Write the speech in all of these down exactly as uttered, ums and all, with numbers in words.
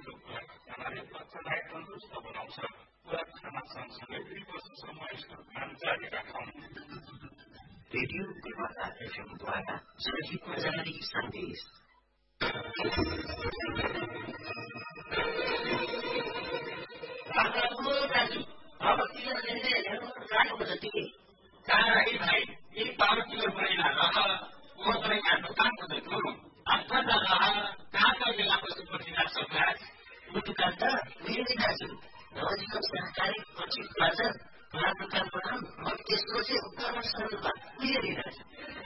खानाले बच्चालाई तन्दुरुस्त बनाउँछ। पुरा खाना सँगसँगै दुई वर्षसम्म यस्तो काम जारी राखौँ। रेडियो गुलबर्गा एफएमद्वारा जनहितमा जारी सन्देश। अब किन जानु जति भाइ एक बाह्र किलो महिना रह म काट्नु काम गर्दैछु आफ्ना रह कहाँ बेला पशुपति सक्ला दुकान त मेरो दाजु नजिक सरकारी पच्चिस हजार पुरा दुकान बनाऊ म त्यसको चाहिँ उपकरण स्वरूपमा लिइरहेको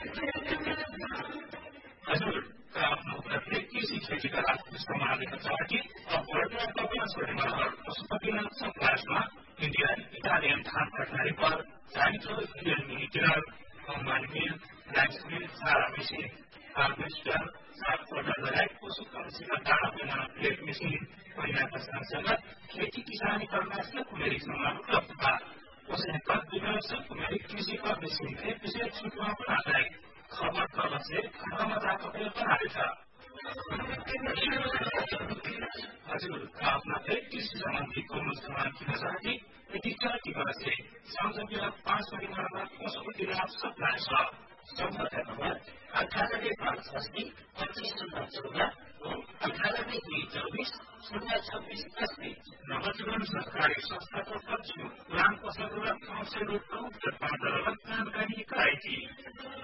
हजुर आफ्नो प्रत्येक कृषि खेतीका लागि सम्हालेका छ कि अपवर्डमा तपाईँ छोडेमा पशुपतिनाथ सप्लायर्समा इन्डियन इटालियन धान प्रणाली पर Chinese Indian मिलिटर combine mill rice mill चारा मेसिन हार्भेस्टर साग पौधा लगायत पशु पंक्षीका दाना बिना प्लेट मेसिन पहिलाका सँगसँगै खेती किसानी कर्मचारी कुमेरी सामान उपलब्ध छ। उसैका विभिन्न कुमेरी कृषि कर्म मेसिन के विशेष छुटमा बनाए खबर तल से खानामा जाकर बनाएको छ। हजुर आफ्ना कृषि सम्बन्धी कोनो सामान किन्न चाहने यदि चाहती बसे सम्झौता पाँच परिवारमा पशुपतिनाथ सप्लाई छ। सम्पर्क नम्बर अठानब्बे पाँच अस्सी पच्चिस शून्य चौध अठानब्बे दुई चौबिस शून्य छब्बिस अस्सी नवजीवन सरकारी संस्थाको पक्ष पुरान पसलबाट पाँच सय रुपियाँ जानकारी गराएकी